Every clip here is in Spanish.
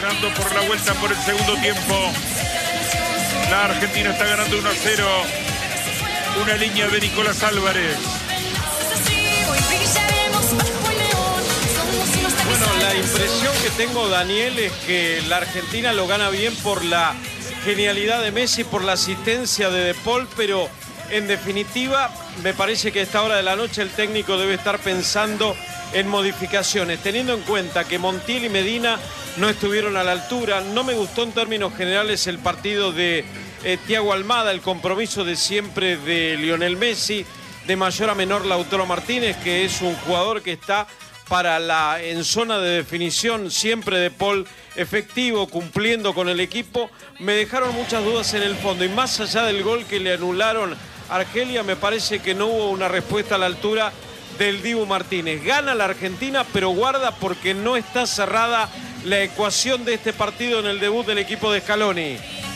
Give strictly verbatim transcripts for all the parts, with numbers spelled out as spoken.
largando por la vuelta por el segundo tiempo. La Argentina está ganando uno a cero. Una línea de Nicolás Álvarez. Bueno, la impresión que tengo, Daniel, es que la Argentina lo gana bien por la genialidad de Messi, por la asistencia de De Paul, pero en definitiva me parece que a esta hora de la noche el técnico debe estar pensando en modificaciones, teniendo en cuenta que Montiel y Medina no estuvieron a la altura. No me gustó en términos generales el partido de eh, Thiago Almada, el compromiso de siempre de Lionel Messi, de mayor a menor Lautaro Martínez, que es un jugador que está para la en zona de definición, siempre De Paul efectivo, cumpliendo con el equipo. Me dejaron muchas dudas en el fondo, y más allá del gol que le anularon a Argelia, me parece que no hubo una respuesta a la altura del Dibu Martínez. Gana la Argentina, pero guarda porque no está cerrada la ecuación de este partido en el debut del equipo de Scaloni.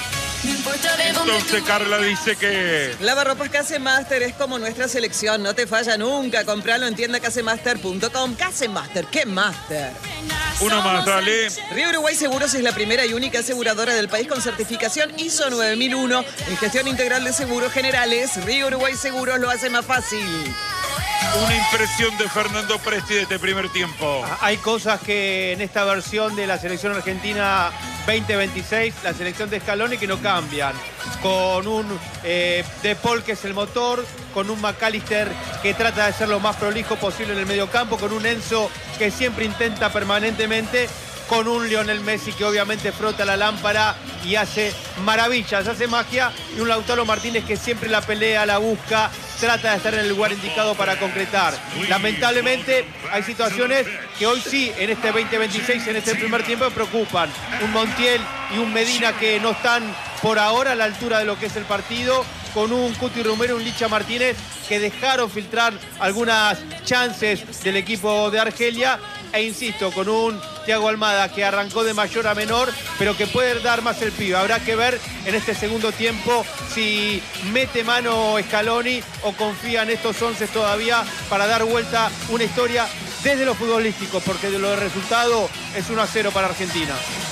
Entonces Carla dice que Lavarropas Casemaster es como nuestra selección, no te falla nunca. Compralo en tienda casemaster punto com. Casemaster, ¿qué master? uno más, dale. Río Uruguay Seguros es la primera y única aseguradora del país con certificación I S O nueve mil uno en gestión integral de seguros generales. Río Uruguay Seguros lo hace más fácil. Una impresión de Fernando Presti de este primer tiempo. Hay cosas que en esta versión de la selección argentina veinte veintiséis, la selección de Scaloni, que no cambian. Con un eh, De Paul, que es el motor, con un McAllister que trata de ser lo más prolijo posible en el mediocampo, con un Enzo que siempre intenta permanentemente, con un Lionel Messi que obviamente frota la lámpara y hace maravillas, hace magia, y un Lautaro Martínez que siempre la pelea, la busca, trata de estar en el lugar indicado para concretar. Lamentablemente hay situaciones que hoy sí, en este veinte veintiséis, en este primer tiempo, preocupan. Un Montiel y un Medina que no están por ahora a la altura de lo que es el partido, con un Cuti Romero y un Licha Martínez que dejaron filtrar algunas chances del equipo de Argelia, e insisto, con un Thiago Almada que arrancó de mayor a menor, pero que puede dar más el pibe. Habrá que ver en este segundo tiempo si mete mano Scaloni o confía en estos once todavía para dar vuelta una historia desde lo futbolístico, porque de lo de resultado es uno a cero para Argentina.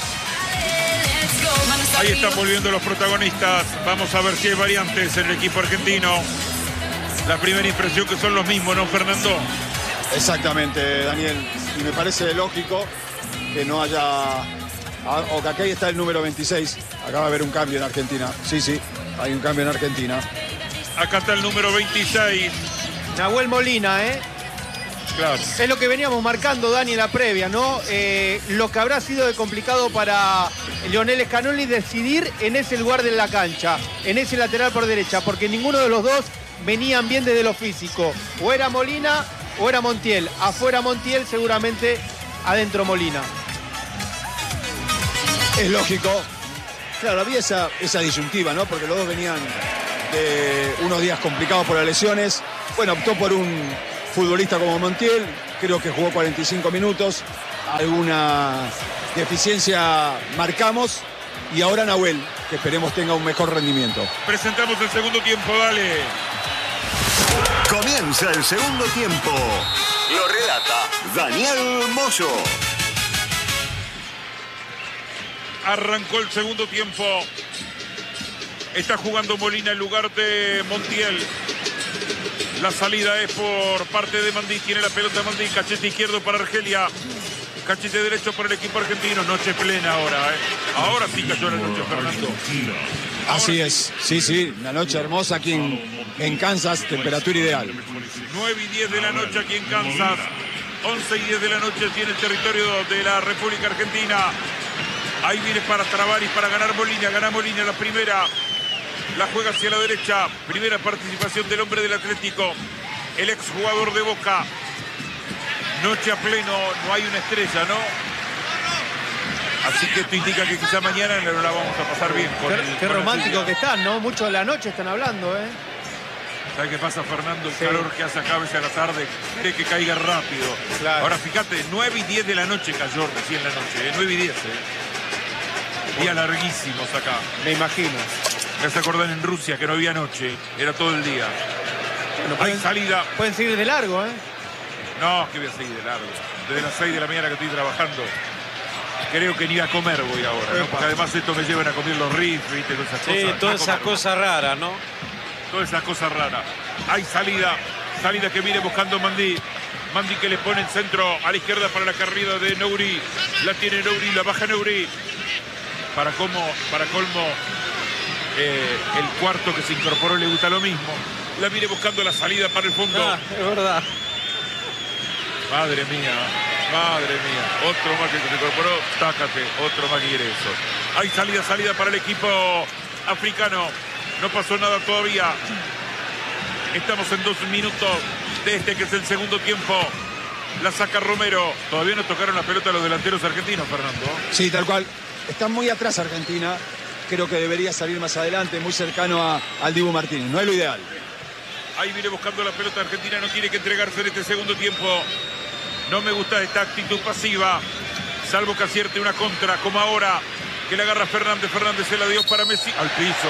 Ahí están volviendo los protagonistas. Vamos a ver si hay variantes en el equipo argentino. La primera impresión que son los mismos, ¿no, Fernando? Exactamente, Daniel. Y me parece lógico que no haya... O que aquí está el número veintiséis. Acaba de haber un cambio en Argentina. Sí, sí, hay un cambio en Argentina. Acá está el número veintiséis. Nahuel Molina, ¿eh? Claro. Es lo que veníamos marcando, Dani, en la previa, ¿no? Eh, lo que habrá sido de complicado para Lionel Scaloni decidir en ese lugar de la cancha, en ese lateral por derecha, porque ninguno de los dos venían bien desde lo físico. O era Molina o era Montiel. Afuera Montiel, seguramente adentro Molina. Es lógico. Claro, había esa, esa disyuntiva, ¿no? Porque los dos venían de unos días complicados por las lesiones. Bueno, optó por un futbolista como Montiel, creo que jugó cuarenta y cinco minutos, alguna deficiencia marcamos, y ahora Nahuel, que esperemos tenga un mejor rendimiento. Presentamos el segundo tiempo, dale. Comienza el segundo tiempo. Lo relata Daniel Moyo. Arrancó el segundo tiempo. Está jugando Molina en lugar de Montiel. La salida es por parte de Mandí. Tiene la pelota Mandí. Cachete izquierdo para Argelia. Cachete derecho para el equipo argentino. Noche plena ahora, ¿eh? Ahora sí cayó la noche, Fernando. Así es. Sí, sí. Una noche hermosa aquí en, en Kansas. Temperatura ideal. nueve y diez de la noche aquí en Kansas. once y diez de la noche tiene el territorio de la República Argentina. Ahí viene para trabar y para ganar Molina. Gana Molina la primera. La juega hacia la derecha. Primera participación del hombre del Atlético. El exjugador de Boca. Noche a pleno. No hay una estrella, ¿no? Así que esto indica que quizá mañana no la vamos a pasar bien. Con Qué, el, qué con romántico el que están, ¿no? Mucho de la noche están hablando, ¿eh? ¿Sabes qué pasa, Fernando? El Sí. calor que hace acá a veces a la tarde, de que caiga rápido. Claro. Ahora fíjate, nueve y diez de la noche cayó recién la noche. ¿eh? nueve y diez, ¿eh? Días larguísimos acá. Me imagino. Ya se acuerdan en Rusia que no había noche, era todo el día. Bueno, Hay pueden, salida. pueden seguir de largo, ¿eh? No, que voy a seguir de largo. Desde las seis de la mañana que estoy trabajando. Creo que ni a comer voy ahora, ¿no? Porque además esto me llevan a comer los rifles, ¿viste? Todas esas Sí, cosas. todas esas cosas raras, ¿no? Todas esas cosas raras. Hay salida, salida que viene buscando Mandi. Mandi que le pone el centro a la izquierda para la carrera de Nouri. La tiene Nouri, la baja Nouri. Para, como, para colmo, eh, el cuarto que se incorporó le gusta lo mismo. La viene buscando la salida para el fondo. Ah, es verdad. Madre mía, madre mía. Otro más que se incorporó, tácate, otro más que quiere eso. Hay salida, salida para el equipo africano. No pasó nada todavía. Estamos en dos minutos de este que es el segundo tiempo. La saca Romero. Todavía no tocaron la pelota los delanteros argentinos, Fernando. Sí, tal cual. Está muy atrás Argentina. Creo que debería salir más adelante, muy cercano a, al Dibu Martínez. No es lo ideal. Ahí viene buscando la pelota Argentina. No tiene que entregarse en este segundo tiempo. No me gusta esta actitud pasiva. Salvo que acierte una contra, como ahora. Que le agarra Fernández. Fernández se la dio para Messi. Al piso.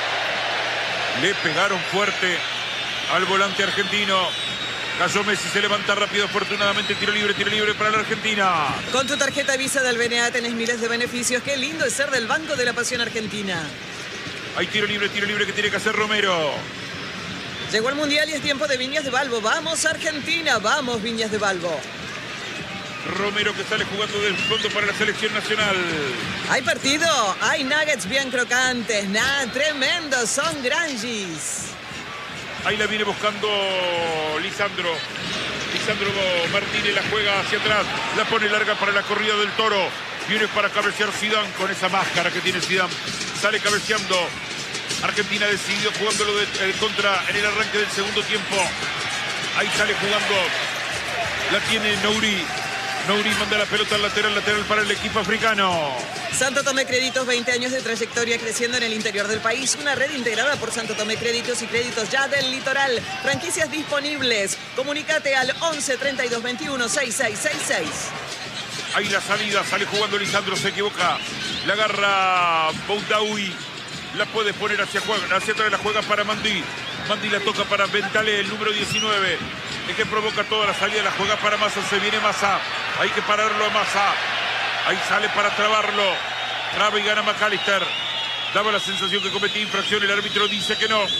Le pegaron fuerte al volante argentino. Cayó Messi, se levanta rápido, afortunadamente tiro libre, tiro libre para la Argentina. Con tu tarjeta Visa del B N A tenés miles de beneficios. Qué lindo es ser del Banco de la Pasión Argentina. Hay tiro libre, tiro libre que tiene que hacer Romero. Llegó el Mundial y es tiempo de Viñas de Balbo. ¡Vamos, Argentina! ¡Vamos, Viñas de Balbo! Romero que sale jugando del fondo para la selección nacional. ¿Hay partido? Hay nuggets bien crocantes. ¡Nah, tremendos! Son granjis. Ahí la viene buscando Lisandro. Lisandro Martínez la juega hacia atrás. La pone larga para la corrida del Toro. Viene para cabecear Zidane con esa máscara que tiene Zidane. Sale cabeceando. Argentina decidió jugándolo de, de contra en el arranque del segundo tiempo. Ahí sale jugando. La tiene Nouri. Nouri manda la pelota al lateral, lateral para el equipo africano. Santo Tomé Créditos, veinte años de trayectoria creciendo en el interior del país. Una red integrada por Santo Tomé Créditos y Créditos Ya del Litoral. Franquicias disponibles. Comunícate al once treinta y dos veintiuno sesenta y seis sesenta y seis. Ahí la salida, sale jugando Lisandro, se equivoca. La agarra Boudaoui. La puede poner hacia, hacia atrás, la juega para Mandi. Mandi la toca para Ventale, el número diecinueve. El que provoca toda la salida, la juega para Massa. Se viene Massa. Hay que pararlo a Massa. Ahí sale para trabarlo. Traba y gana McAllister. Daba la sensación que cometía infracción. El árbitro dice que no.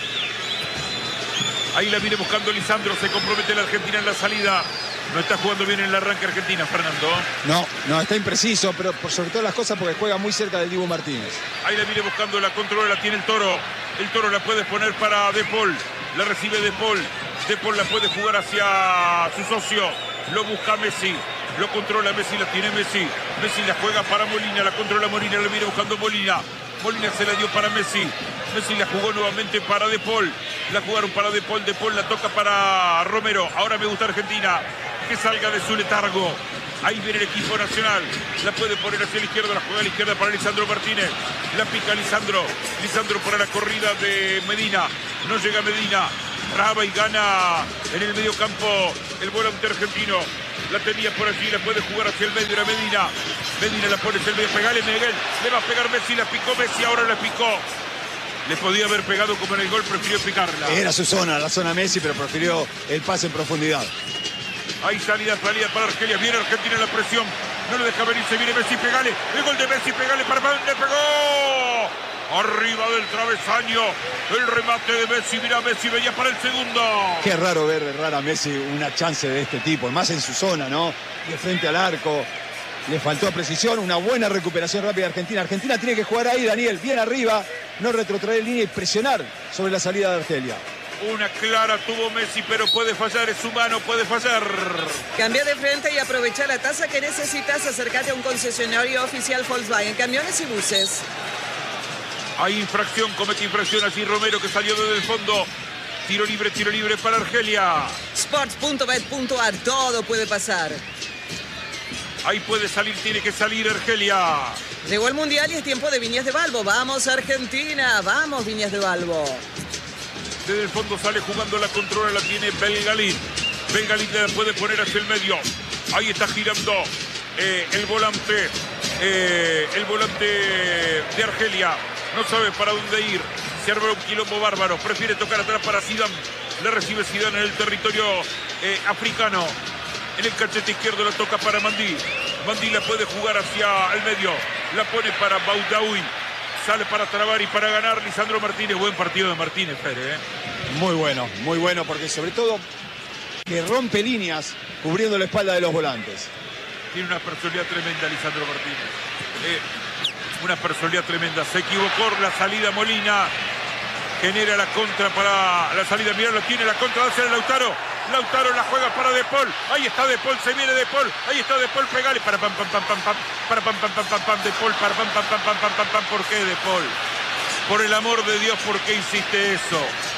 Ahí la viene buscando Lisandro. Se compromete la Argentina en la salida. No está jugando bien en el arranque Argentina, Fernando. No, no, está impreciso, pero por sobre todas las cosas porque juega muy cerca del Dibu Martínez. Ahí la viene buscando, la controla, la tiene el Toro. El Toro la puede poner para De Paul. La recibe De Paul. De Paul la puede jugar hacia su socio. Lo busca Messi. Lo controla Messi, la tiene Messi. Messi la juega para Molina, la controla Molina, la viene buscando Molina. Molina se la dio para Messi. Messi la jugó nuevamente para De Paul. La jugaron para De Paul. De Paul la toca para Romero. Ahora me gusta Argentina. Que salga de su letargo. Ahí viene el equipo nacional. La puede poner hacia la izquierda. La juega a la izquierda para Lisandro Martínez. La pica Lisandro. Lisandro para la corrida de Medina. No llega Medina. Traba y gana en el medio campo el volante argentino. La tenía por allí. La puede jugar hacia el medio. Era Medina. Medina la pone hacia el medio. Pegale, Miguel. Le va a pegar Messi. La picó Messi. Ahora la picó. Le podía haber pegado como en el gol. Prefirió picarla. Era su zona, la zona Messi, pero prefirió el pase en profundidad. Hay salida, salida para Argelia. Viene Argentina en la presión. No lo deja venir. Se viene Messi. Pegale. El gol de Messi. Pegale para le pegó. Arriba del travesaño. El remate de Messi. Mira, Messi veía para el segundo. Qué raro ver errar a Messi una chance de este tipo. Más en su zona, ¿no? De frente al arco. Le faltó precisión. Una buena recuperación rápida de Argentina. Argentina tiene que jugar ahí, Daniel. Bien arriba. No retrotraer en línea y presionar sobre la salida de Argelia. Una clara tuvo Messi, pero puede fallar, es humano, puede fallar. Cambia de frente y aprovecha la tasa que necesitas. Acércate a un concesionario oficial Volkswagen, camiones y buses. Hay infracción, comete infracción allí Romero que salió desde el fondo. Tiro libre, tiro libre para Argelia. Sports punto bet punto a r, todo puede pasar. Ahí puede salir, tiene que salir Argelia. Llegó el Mundial y es tiempo de Viñas de Balbo. Vamos Argentina, vamos Viñas de Balbo. Desde el fondo sale jugando la controla, la tiene Belgalín. Belgalín la puede poner hacia el medio. Ahí está girando eh, el volante. Eh, el volante de Argelia. No sabe para dónde ir. Se arma un quilombo bárbaro. Prefiere tocar atrás para Zidane. Le recibe Zidane en el territorio eh, africano. En el cachete izquierdo la toca para Mandi. Mandila puede jugar hacia el medio. La pone para Boudaoui. Sale para trabar y para ganar Lisandro Martínez. Buen partido de Martínez, Pérez. ¿eh? Muy bueno, muy bueno, porque sobre todo que rompe líneas cubriendo la espalda de los volantes. Tiene una personalidad tremenda Lisandro Martínez. Eh, una personalidad tremenda. Se equivocó la salida Molina. Genera la contra para la salida. Mirá, lo tiene la contra hacia el Lautaro. Lautaro la juega para De Paul. Ahí está De Paul, se viene De Paul. Ahí está De Paul, pegale. Para pam pam pam pam pam. Para pam pam pam pam pam. De Paul, para pam pam pam pam pam pam pam. ¿Por qué De Paul? Por el amor de Dios, ¿por qué hiciste eso?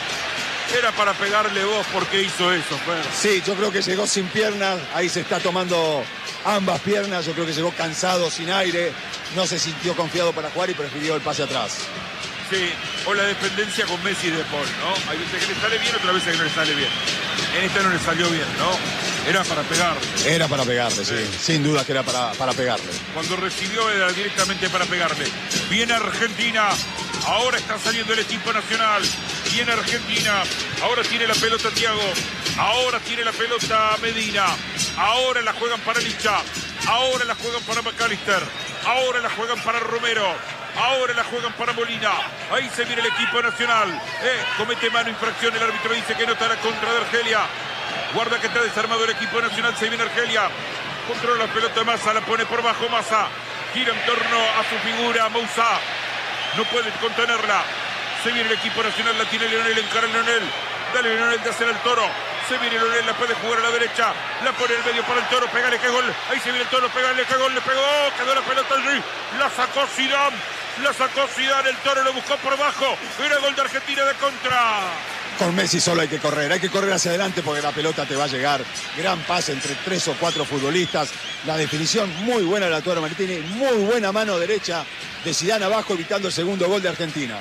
Era para pegarle vos, ¿por qué hizo eso, Fer? Sí, yo creo que llegó sin piernas. Ahí se está tomando ambas piernas. Yo creo que llegó cansado, sin aire. No se sintió confiado para jugar y prefirió el pase atrás. Sí, o la dependencia con Messi y De Paul, ¿no? Hay veces que le sale bien, otras veces que no le sale bien. En esta no le salió bien, ¿no? Era para pegarle. Era para pegarle, sí. sí. Sin duda que era para, para pegarle. Cuando recibió era directamente para pegarle. Viene Argentina. Ahora está saliendo el equipo nacional. Viene Argentina. Ahora tiene la pelota Thiago. Ahora tiene la pelota Medina. Ahora la juegan para Licha. Ahora la juegan para McAllister. Ahora la juegan para Romero. Ahora la juegan para Molina. Ahí se viene el equipo nacional. Eh, comete mano, infracción. El árbitro dice que no está la contra de Argelia. Guarda que está desarmado el equipo nacional. Se viene Argelia. Controla la pelota Massa. La pone por bajo Massa. Gira en torno a su figura Moussa. No puede contenerla. Se viene el equipo nacional. La tiene Leonel. Encara Leonel. Dale Leonel de hacer el Toro. Se viene Leonel. La puede jugar a la derecha. La pone en el medio para el Toro. Pegale que gol. Ahí se viene el Toro. Pegale que gol. Le pegó. Quedó la pelota allí. La sacó Zidane. La sacó Zidane, el Toro lo buscó por abajo. Era gol de Argentina de contra. Con Messi solo hay que correr, hay que correr hacia adelante porque la pelota te va a llegar. Gran pase entre tres o cuatro futbolistas. La definición muy buena de la Toro Martínez. Muy buena mano derecha de Zidane abajo, evitando el segundo gol de Argentina.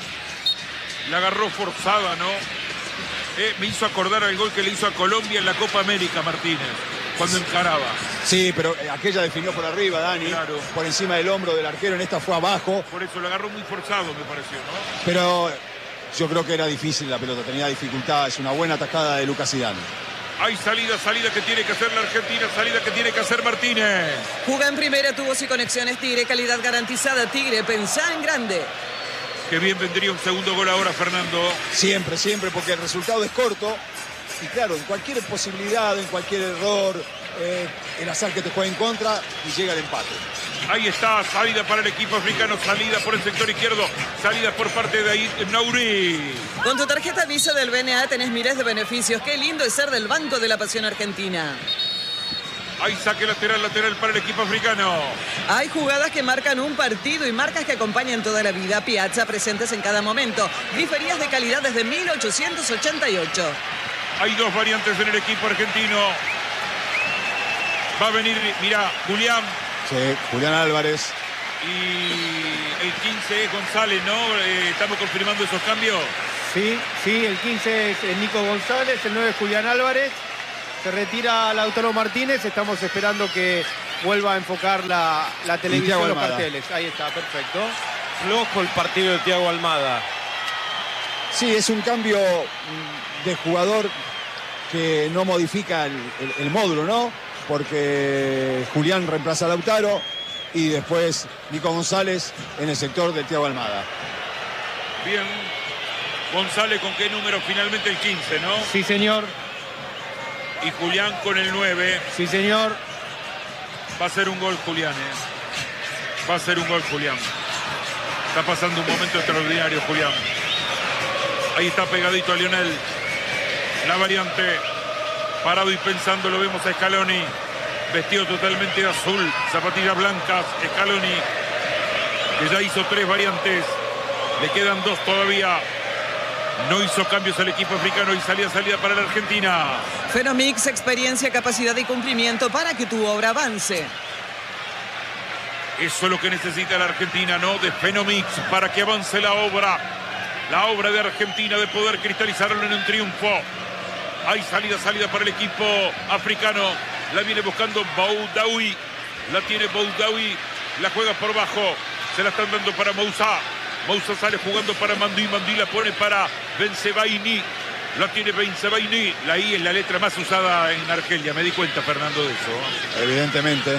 La agarró forzada, ¿no? Eh, me hizo acordar al gol que le hizo a Colombia en la Copa América, Martínez, cuando encaraba. Sí, pero aquella definió por arriba, Dani, claro. Por encima del hombro del arquero. En esta fue abajo. Por eso lo agarró muy forzado, me pareció, ¿no? Pero yo creo que era difícil la pelota, tenía dificultad. Es una buena atajada de Lucas Zidane. Hay salida, salida que tiene que hacer la Argentina, salida que tiene que hacer Martínez. Juga en primera, tubos y conexiones Tigre, calidad garantizada Tigre, pensá en grande. Qué bien vendría un segundo gol ahora, Fernando. Siempre, siempre, porque el resultado es corto. Y claro, en cualquier posibilidad, en cualquier error, eh, el azar que te juega en contra y llega el empate. Ahí está, salida para el equipo africano, salida por el sector izquierdo, salida por parte de ahí, Nauri. Con tu tarjeta Visa del B N A tenés miles de beneficios. Qué lindo es ser del Banco de la Pasión Argentina. Ahí saque lateral, lateral para el equipo africano. Hay jugadas que marcan un partido y marcas que acompañan toda la vida. Piazza, presentes en cada momento. Griferías de calidad desde mil ochocientos ochenta y ocho. Hay dos variantes en el equipo argentino. Va a venir, mira, Julián. Sí, Julián Álvarez. Y el quince es González, ¿no? Eh, ¿Estamos confirmando esos cambios? Sí, sí, el quince es Nico González, el nueve es Julián Álvarez. Se retira Lautaro Martínez. Estamos esperando que vuelva a enfocar la, la televisión, los carteles. Ahí está, perfecto. Flojo el partido de Thiago Almada. Sí, es un cambio de jugador que no modifica el, el, el módulo, ¿no? Porque Julián reemplaza a Lautaro y después Nico González en el sector de Thiago Almada. Bien. González con qué número finalmente el quince, ¿no? Sí, señor. Y Julián con el nueve. Sí, señor. Va a ser un gol Julián, ¿eh? Va a ser un gol Julián. Está pasando un momento extraordinario Julián. Ahí está pegadito a Lionel. La variante. Parado y pensando, lo vemos a Scaloni. Vestido totalmente de azul. Zapatillas blancas. Scaloni, que ya hizo tres variantes. Le quedan dos todavía. No hizo cambios al equipo africano y salida, salida para la Argentina. Fenomix, experiencia, capacidad y cumplimiento para que tu obra avance. Eso es lo que necesita la Argentina, ¿no? De Fenomix para que avance la obra. La obra de Argentina de poder cristalizarlo en un triunfo. Hay salida, salida para el equipo africano. La viene buscando Boudaoui. La tiene Boudaoui. La juega por bajo. Se la están dando para Moussa. Moussa sale jugando para Mandí. Mandí la pone para Bensebaini. La tiene Bensebaini. La I es la letra más usada en Argelia. Me di cuenta, Fernando, de eso. Evidentemente.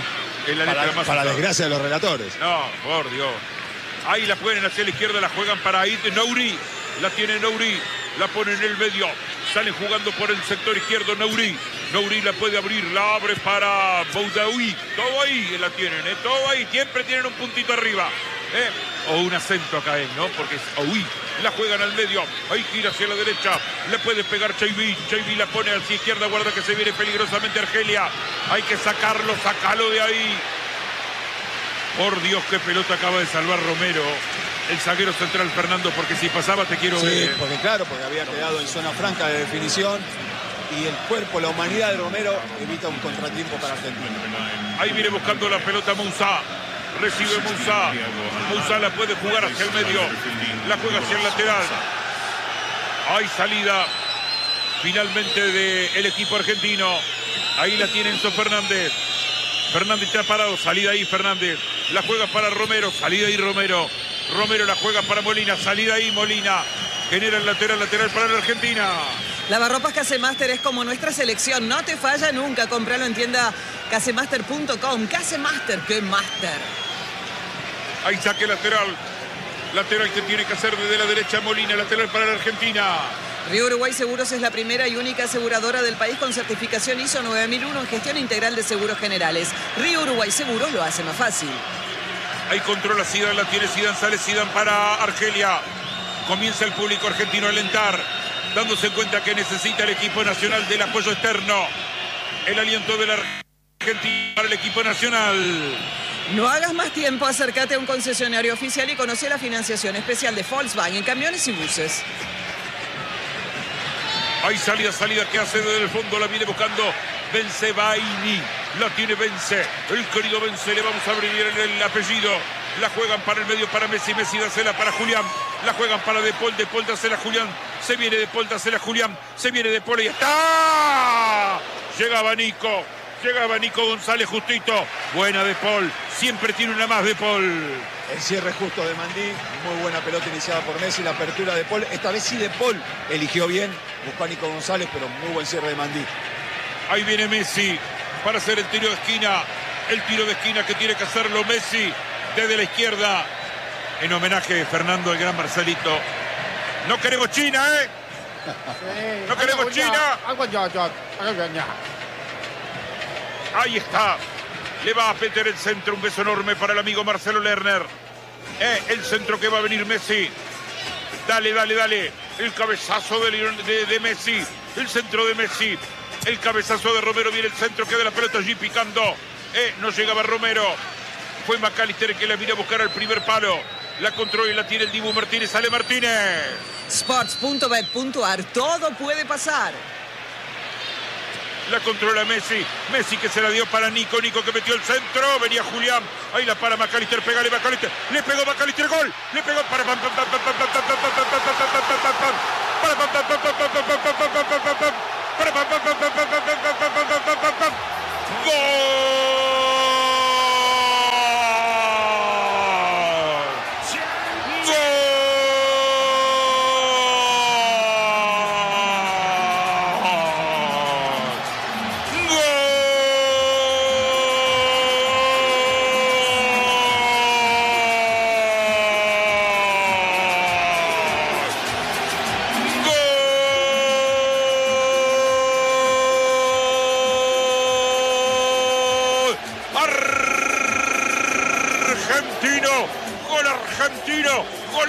Es la letra Para, más para usada. desgracia de los relatores. No, por Dios. Ahí la ponen hacia la izquierda, la juegan para Aid Nouri. La tiene Nouri, la pone en el medio. Salen jugando por el sector izquierdo Nouri. Nouri la puede abrir, la abre para Boudaoui. Todo ahí la tienen, ¿eh? Todo ahí. Siempre tienen un puntito arriba. ¿eh? O un acento acá, ¿eh? ¿no? Porque es Oui. La juegan al medio. Ahí gira hacia la derecha. Le puede pegar Chaiví. Chaiví la pone hacia izquierda. Guarda que se viene peligrosamente Argelia. Hay que sacarlo, sacalo de ahí. Por Dios, qué pelota acaba de salvar Romero. El zaguero central Fernando, porque si pasaba te quiero Sí, ver. porque claro, porque había quedado en zona franca de definición y el cuerpo, la humanidad de Romero evita un contratiempo para Argentina. Ahí viene buscando la pelota Moussa. Recibe Moussa. Moussa la puede jugar hacia el medio. La juega hacia el lateral. Hay salida finalmente del equipo argentino. Ahí la tiene Enzo Fernández. Fernández está parado. Salida ahí Fernández. La juega para Romero. Salida ahí Romero. Romero la juega para Molina. Salida ahí Molina. Genera el lateral, lateral para la Argentina. Lavarropas Casemaster es como nuestra selección. No te falla nunca. Compralo en tienda casemaster punto com. Casemaster, qué master. Ahí saque lateral. Lateral que tiene que hacer desde la derecha Molina. Lateral para la Argentina. Río Uruguay Seguros es la primera y única aseguradora del país con certificación I S O nueve mil uno en gestión integral de seguros generales. Río Uruguay Seguros lo hace más fácil. Ahí controla Zidane, la tiene Zidane, sale Zidane para Argelia. Comienza el público argentino a alentar, dándose cuenta que necesita el equipo nacional del apoyo externo. El aliento de la Argentina para el equipo nacional. No hagas más tiempo, acércate a un concesionario oficial y conoce la financiación especial de Volkswagen en camiones y buses. Hay salida, salida que hace desde el fondo, la viene buscando Vence Baini. La tiene Vence, el querido Vence, le vamos a abrir el apellido. La juegan para el medio para Messi, Messi dásela para Julián. La juegan para De Paul, De Paul dásela Julián. Se viene De Paul, dásela Julián. Se viene De Paul y está. Llegaba Nico, llegaba Nico González justito. Buena De Paul, siempre tiene una más De Paul. El cierre justo de Mandí, muy buena pelota iniciada por Messi, la apertura de Paul. Esta vez sí de Paul eligió bien, buscó a Nico González, pero muy buen cierre de Mandí. Ahí viene Messi para hacer el tiro de esquina. El tiro de esquina que tiene que hacerlo Messi desde la izquierda. En homenaje a Fernando, el gran Marcelito. No queremos China, ¿eh? No queremos China. Ahí está. Le va a meter el centro. Un beso enorme para el amigo Marcelo Lerner. Eh, el centro que va a venir Messi. Dale, dale, dale. El cabezazo de, de, de Messi. El centro de Messi. El cabezazo de Romero. Viene el centro. Queda la pelota allí picando. Eh, no llegaba Romero. Fue McAllister el que la vino a buscar al primer palo. La controla y la tiene el Dibu Martínez. Sale Martínez. Sports punto bet punto ar. Todo puede pasar. La controla Messi. Messi que se la dio para Nico. Nico que metió el centro. Venía Julián. Ahí la para McAllister. Pégale McAllister. Le pegó McAllister. Gol. Le pegó para pam pam pam pam pam pam pam pam pam pam pam pam para pam pam pam pam pam pam pam pam pam pam pam para pam pam pam pam pam pam pam pam pam pam pam pam. Gol. Argentino, gol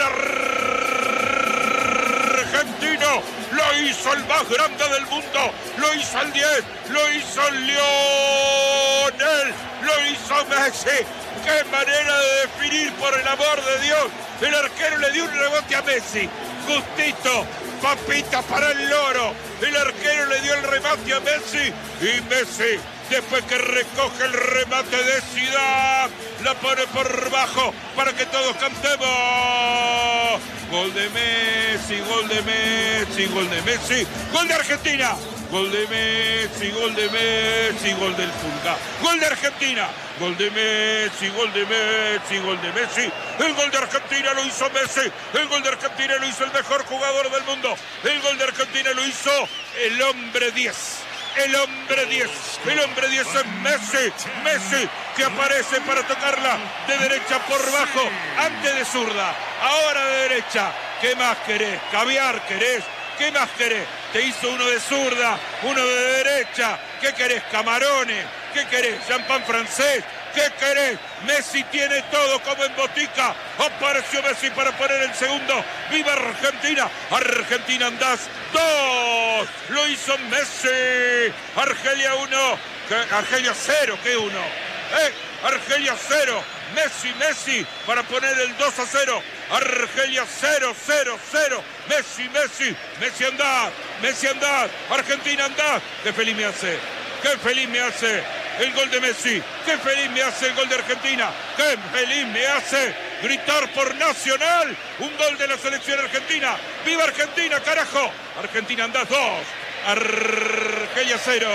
argentino, lo hizo el más grande del mundo, lo hizo el diez, lo hizo Lionel, lo hizo Messi. Qué manera de definir, por el amor de Dios. El arquero le dio un rebote a Messi, justito, papita para el loro. El arquero le dio el remate a Messi y Messi, después que recoge el remate de Zidane, la pone por bajo para que todos cantemos. Gol de Messi, gol de Messi, gol de Messi, gol de Argentina. Gol de Messi, gol de Messi, gol del Pulga. Gol de Argentina, gol de Messi, gol de Messi, gol de Messi. El gol de Argentina lo hizo Messi. El gol de Argentina lo hizo el mejor jugador del mundo. El gol de Argentina lo hizo el hombre diez. el hombre diez. El hombre diez es Messi. Messi que aparece para tocarla de derecha por bajo, antes de zurda, ahora de derecha. ¿Qué más querés? ¿Caviar querés? ¿Qué más querés? Te hizo uno de zurda, uno de derecha. ¿Qué querés? Camarones. ¿Qué querés? Champán francés. ¿Qué querés? Messi tiene todo como en botica. Apareció Messi para poner el segundo. ¡Viva Argentina! Argentina andás dos. Lo hizo Messi. Argelia uno. Argelia cero. ¿Qué uno? ¿Eh? Argelia cero. Messi, Messi para poner el dos a cero. Argelia cero, cero, cero. Messi, Messi. Messi andás. Messi andás. Argentina andás. Qué feliz me hace. Qué feliz me hace el gol de Messi. Qué feliz me hace el gol de Argentina. Qué feliz me hace gritar por Nacional un gol de la selección argentina. ¡Viva Argentina, carajo! Argentina andás dos. Argelia cero.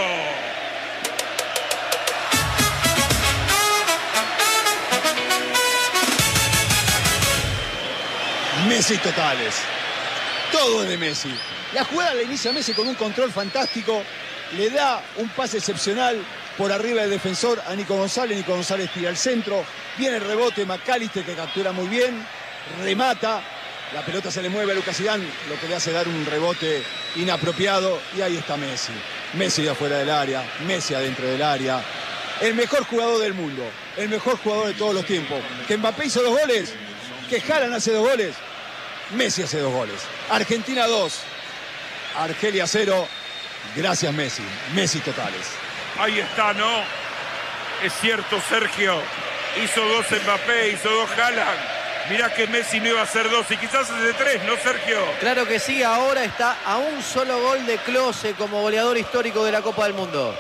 Messi totales. Todo es de Messi. La jugada la inicia Messi con un control fantástico. Le da un pase excepcional por arriba del defensor a Nico González. Nico González tira al centro. Viene el rebote, McAllister que captura muy bien. Remata. La pelota se le mueve a Lucas Zidane, lo que le hace dar un rebote inapropiado. Y ahí está Messi. Messi de afuera del área. Messi adentro del área. El mejor jugador del mundo. El mejor jugador de todos los tiempos. Que Mbappé hizo dos goles. Que Haaland hace dos goles. Messi hace dos goles. Argentina dos. Argelia cero. Gracias Messi. Messi totales. Ahí está, ¿no? Es cierto, Sergio. Hizo dos Mbappé, hizo dos Haaland. Mirá que Messi no iba a hacer dos y quizás hace tres, ¿no, Sergio? Claro que sí, ahora está a un solo gol de Klose como goleador histórico de la Copa del Mundo.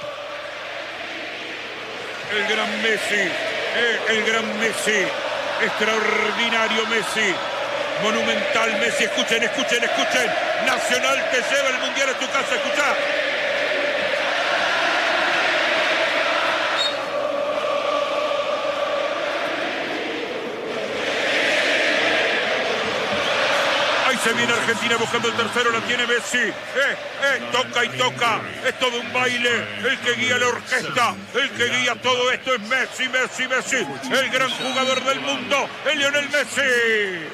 El gran Messi, eh, el gran Messi. Extraordinario Messi. Monumental Messi. Escuchen, escuchen, escuchen. Nacional te lleva el Mundial a tu casa. Escuchá. Ahí se viene Argentina buscando el tercero. La tiene Messi. Eh, eh, toca y toca. Es todo un baile. El que guía la orquesta. El que guía todo esto es Messi, Messi, Messi. El gran jugador del mundo. El Lionel Messi.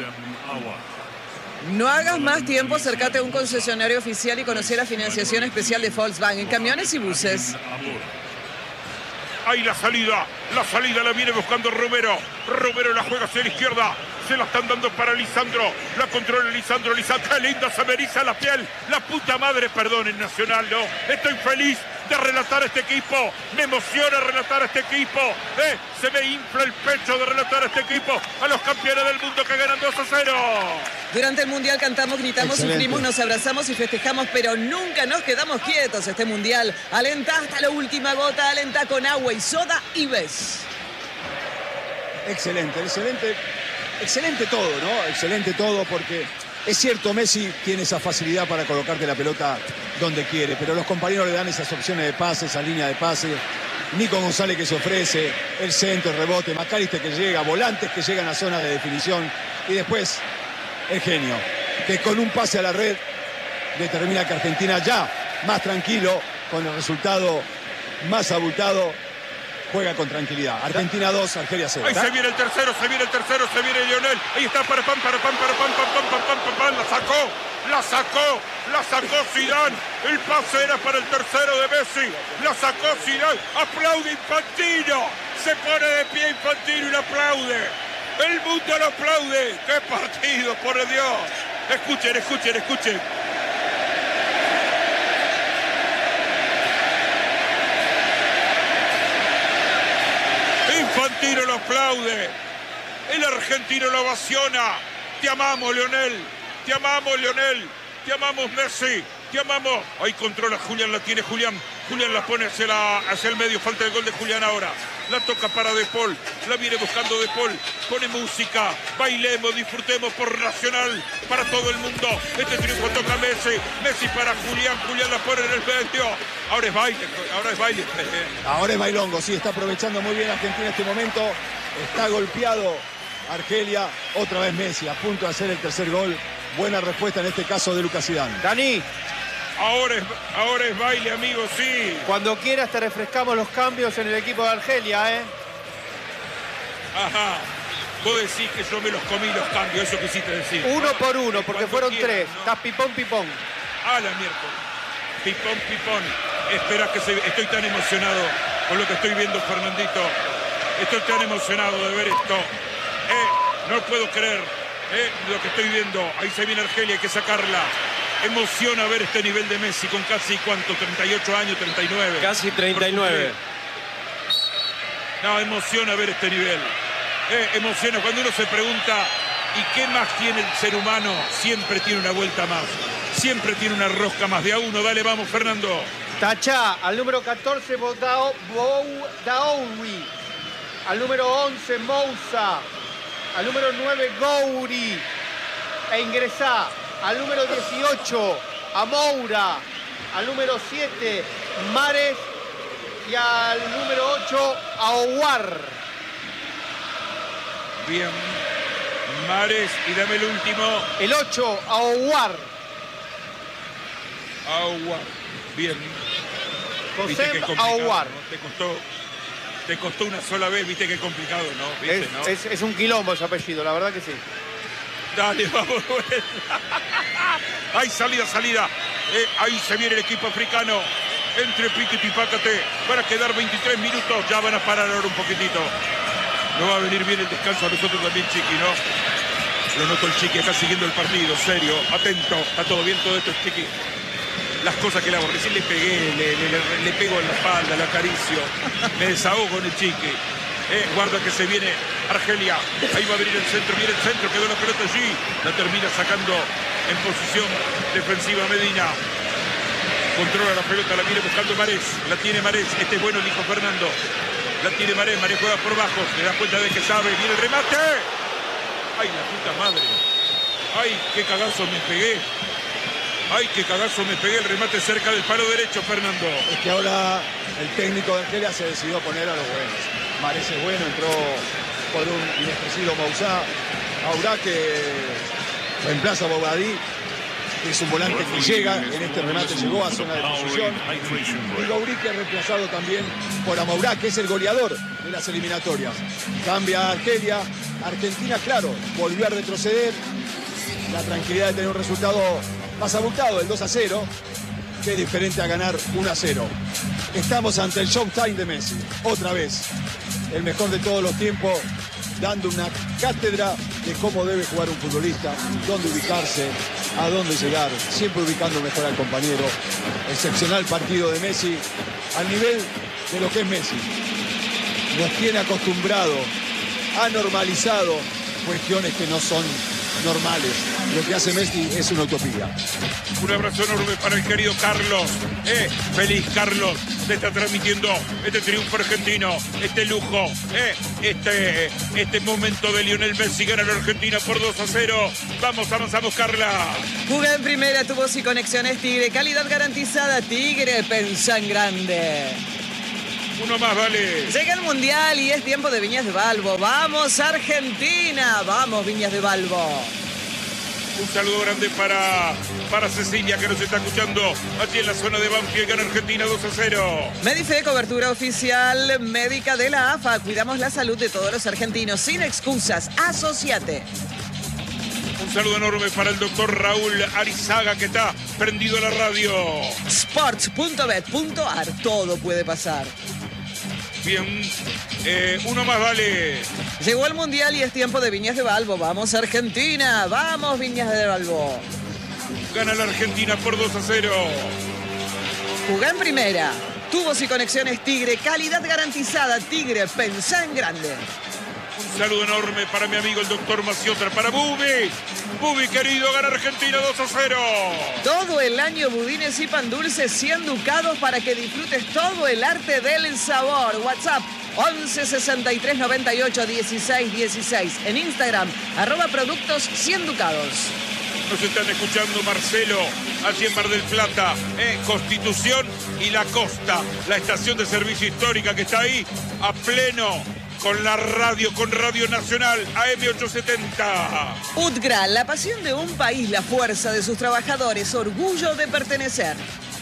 No hagas más tiempo, acércate a un concesionario oficial y conocer la financiación especial de Volkswagen en camiones y buses. Ahí la salida, la salida la viene buscando Romero. Romero la juega hacia la izquierda. Se la están dando para Lisandro. La controla Lisandro. Lisandro, qué lindo, se me eriza la piel. La puta madre, perdón, en Nacional, ¿no? Estoy feliz de relatar a este equipo. Me emociona relatar a este equipo. ¿Eh? Se me infla el pecho de relatar a este equipo. A los campeones del mundo que ganan dos a cero. Durante el Mundial cantamos, gritamos, Excelente. sufrimos, nos abrazamos y festejamos, pero nunca nos quedamos quietos. Este Mundial alenta hasta la última gota, alenta con agua y soda y ves. Excelente, excelente. Excelente todo, ¿no? Excelente todo porque es cierto, Messi tiene esa facilidad para colocarte la pelota donde quiere, pero los compañeros le dan esas opciones de pase, esa línea de pase. Nico González que se ofrece, el centro, el rebote, McAllister que llega, volantes que llegan a zona de definición y después el genio, que con un pase a la red determina que Argentina ya más tranquilo, con el resultado más abultado, juega con tranquilidad. Argentina dos, Argelia cero. Ahí se viene el tercero, se viene el tercero, se viene Lionel. Ahí está, para pam, para pam, para pam, pam, pam, pam, pam, pam, pam. La sacó, la sacó, la sacó Zidane. El pase era para el tercero de Messi. La sacó Zidane. Aplaude Infantino. Se pone de pie Infantino y lo aplaude. El mundo lo aplaude. ¡Qué partido, por Dios! Escuchen, escuchen, escuchen. Infantino lo aplaude. El argentino lo ovaciona. Te amamos, Lionel. Te amamos, Lionel. Te amamos, Messi. Te amamos. Ahí controla Julián, la tiene Julián. Julián la pone hacia, la, hacia el medio. Falta el gol de Julián ahora. La toca para De Paul. La viene buscando De Paul. Pone música. Bailemos, disfrutemos por Nacional. Para todo el mundo. Este triunfo toca a Messi. Messi para Julián. Julián la pone en el medio. Ahora es baile. Ahora es baile. Ahora es bailongo, sí, está aprovechando muy bien Argentina en este momento. Está golpeado Argelia. Otra vez Messi, a punto de hacer el tercer gol. Buena respuesta en este caso de Lucas Zidane. Dani, Ahora es, ahora es baile, amigo, sí. Cuando quieras te refrescamos los cambios en el equipo de Argelia, ¿eh? Ajá. Vos decís que yo me los comí los cambios, eso quisiste decir. Uno ¿no? por uno, porque Cuando fueron quieras, tres. ¿no? Estás pipón, pipón. A la miércoles. Pipón, pipón. Espera que se... Estoy tan emocionado con lo que estoy viendo, Fernandito. Estoy tan emocionado de ver esto. Eh, no puedo creer eh, lo que estoy viendo. Ahí se viene Argelia, hay que sacarla. Emociona ver este nivel de Messi con casi, ¿cuánto? treinta y ocho años, treinta y nueve. Casi treinta y nueve. No, emociona ver este nivel. Eh, emociona cuando uno se pregunta, ¿y qué más tiene el ser humano? Siempre tiene una vuelta más. Siempre tiene una rosca más. De a uno, dale, vamos, Fernando. Tachá, al número catorce, Bodao, Daoui. Al número once, Moussa. Al número nueve, Gouri. E ingresá al número dieciocho, Amoura. Al número siete, Mares. Y al número ocho, Aouar. Bien. Mares, y dame el último. El ocho, Aouar. Agua. Bien. Viste qué José complicado, Aouar. ¿no? Te costó, te costó una sola vez, viste qué complicado, ¿no? ¿Viste, Es, no? es- es un quilombo ese apellido, la verdad que sí. Dale, vamos. Hay salida, salida. Eh, ahí se viene el equipo africano. Entre Pique y Pipácate. Van a quedar veintitrés minutos. Ya van a parar ahora un poquitito. No va a venir bien el descanso a nosotros también, Chiqui, ¿no? Lo noto el Chiqui acá siguiendo el partido. Serio, atento. Está todo bien, todo esto es Chiqui. Las cosas que le hago. Recién le pegué, le, le, le- le pego en la espalda, le acaricio. Me desahogo con el Chiqui. Eh, guarda que se viene Argelia. Ahí va a venir el centro. Viene el centro. Quedó la pelota allí. La termina sacando en posición defensiva Medina. Controla la pelota. La viene buscando Marés. La tiene Marés. Este es bueno, dijo Fernando. La tiene Marés. Marés juega por bajo. Se da cuenta de que sabe. Viene el remate. ¡Ay, la puta madre! ¡Ay, qué cagazo me pegué! ¡Ay, qué cagazo me pegué! El remate cerca del palo derecho, Fernando. Es que ahora el técnico de Argelia se decidió a poner a los buenos. Mares es bueno, entró por un inexpresivo Moussa. Aurá que reemplaza a Bobadí, que es un volante que llega, en este remate llegó a zona de posición. Y Gourí que ha reemplazado también por Amourá, que es el goleador de las eliminatorias. Cambia a Argelia. Argentina, claro, volvió a retroceder. La tranquilidad de tener un resultado más abultado, el dos a cero, que es diferente a ganar uno a cero. Estamos ante el Showtime de Messi, otra vez. El mejor de todos los tiempos, dando una cátedra de cómo debe jugar un futbolista, dónde ubicarse, a dónde llegar, siempre ubicando mejor al compañero. Excepcional partido de Messi, al nivel de lo que es Messi. Nos tiene acostumbrado, ha normalizado cuestiones que no son normales. Lo que hace Messi es una utopía. Un abrazo enorme para el querido Carlos. Eh, feliz Carlos. Se está transmitiendo este triunfo argentino, este lujo, eh, este, este momento de Lionel Messi gana la Argentina por dos a cero. Vamos, avanzamos, Carla. Juega en primera, tubos y conexiones Tigre. Calidad garantizada, Tigre, pensá en grande. Uno más, vale. Llega el Mundial y es tiempo de Viñas de Balbo. ¡Vamos, Argentina! ¡Vamos, Viñas de Balbo! Un saludo grande para, para Cecilia, que nos está escuchando aquí en la zona de Banfield. Gana Argentina dos a cero. Medife, cobertura oficial médica de la A F A. Cuidamos la salud de todos los argentinos. Sin excusas. Asociate. Un saludo enorme para el doctor Raúl Arizaga, que está prendido a la radio. sports punto bet punto ar. Todo puede pasar. Bien, eh, uno más, vale. Llegó el Mundial y es tiempo de Viñas de Balbo. ¡Vamos, Argentina! ¡Vamos, Viñas de Balbo! Gana la Argentina por dos a cero. Jugá en primera. Tubos y conexiones Tigre. Calidad garantizada, Tigre. Pensá en grande. Un saludo enorme para mi amigo el doctor Maciotra, para Bubi. Bubi, querido, gana Argentina dos a cero. Todo el año budines y pan dulces cien ducados para que disfrutes todo el arte del sabor. WhatsApp once sesenta y tres noventa y ocho dieciséis dieciséis. En Instagram, arroba productos cien ducados. Nos están escuchando Marcelo, allí en Mar del Plata, eh, Constitución y La Costa, la estación de servicio histórica que está ahí a pleno con la radio, con Radio Nacional, A M ochocientos setenta. UTGRA, la pasión de un país, la fuerza de sus trabajadores, orgullo de pertenecer.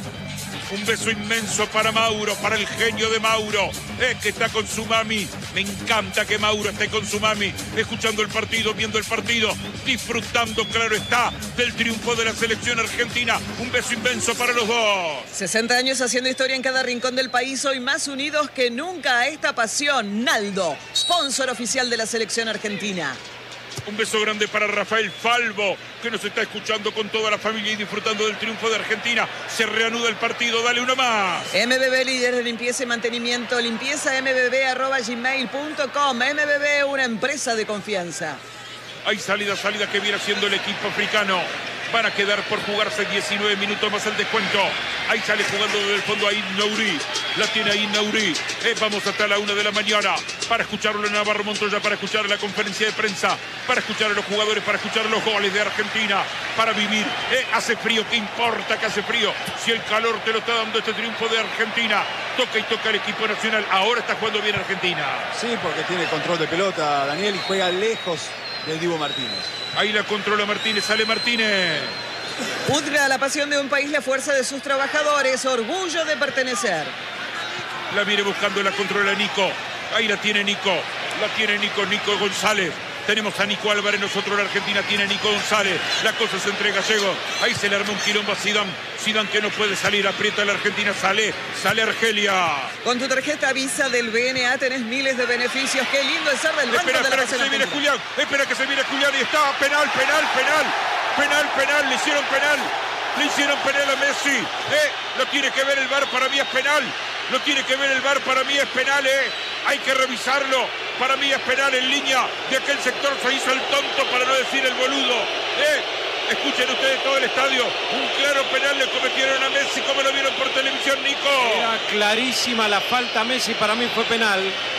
Un beso inmenso para Mauro, para el genio de Mauro, eh, que está con su mami. Me encanta que Mauro esté con su mami, escuchando el partido, viendo el partido, disfrutando, claro está, del triunfo de la selección argentina. Un beso inmenso para los dos. sesenta años haciendo historia en cada rincón del país, hoy más unidos que nunca a esta pasión. Naldo, sponsor oficial de la selección argentina. Un beso grande para Rafael Falvo, que nos está escuchando con toda la familia y disfrutando del triunfo de Argentina. Se reanuda el partido, dale uno más. M B B, líder de limpieza y mantenimiento. Limpieza m b b arroba gmail punto com. M B B, una empresa de confianza. Hay salida, salida que viene haciendo el equipo africano. Van a quedar por jugarse diecinueve minutos más el descuento. Ahí sale jugando desde el fondo ahí Nauri. La tiene ahí Nauri. Eh, vamos hasta la una de la mañana para escucharlo en Navarro Montoya, para escuchar la conferencia de prensa, para escuchar a los jugadores, para escuchar los goles de Argentina, para vivir. Eh, hace frío, ¿qué importa que hace frío? Si el calor te lo está dando este triunfo de Argentina. Toca y toca el equipo nacional. Ahora está jugando bien Argentina. Sí, porque tiene control de pelota, Daniel, y juega lejos del Dibu Martínez. Ahí la controla Martínez, sale Martínez. UTGRA, la pasión de un país, la fuerza de sus trabajadores, orgullo de pertenecer. La viene buscando, la controla Nico. Ahí la tiene Nico. La tiene Nico, Nico González. Tenemos a Nico Álvarez, nosotros la Argentina tiene a Nico González. La cosa se entrega a Gallego. Ahí se le arma un quilombo a Zidane. Zidane que no puede salir, aprieta a la Argentina, sale, sale Argelia. Con tu tarjeta Visa del B N A tenés miles de beneficios. Qué lindo es ser del banco Espera, de la espera que se viene Argentina. Julián. Espera que se viene Julián y está penal, penal, penal. Penal, penal, le hicieron penal. Le hicieron penal a Messi. Eh, lo tiene que ver el V A R, para mí es penal. Lo tiene que ver el V A R, para mí es penal, eh. Hay que revisarlo. Para mí es penal en línea. De aquel sector se hizo el tonto, para no decir el boludo. Eh, escuchen ustedes todo el estadio. Un claro penal le cometieron a Messi, como lo vieron por televisión, Nico. Era clarísima la falta a Messi, para mí fue penal.